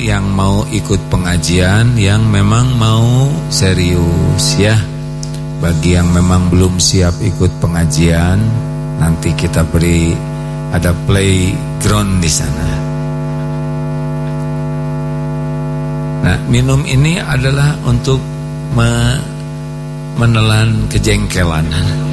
yang mau ikut pengajian, yang memang mau serius ya. Bagi yang memang belum siap ikut pengajian, nanti kita beri ada playground di sana. Nah, minum ini adalah untuk menelan kejengkelan.